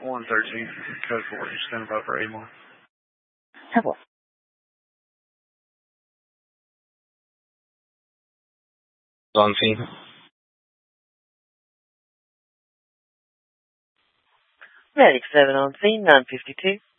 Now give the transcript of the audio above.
113, code 4, just stand above for Amor. Have one. On scene. Medic 7 on scene, 952.